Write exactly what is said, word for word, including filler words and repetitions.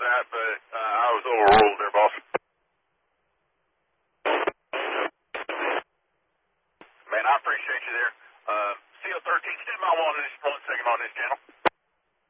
that, but uh, I was overruled there, boss. Man, I appreciate you there. Uh, C O thirteen, stand by one, this, one second on this channel.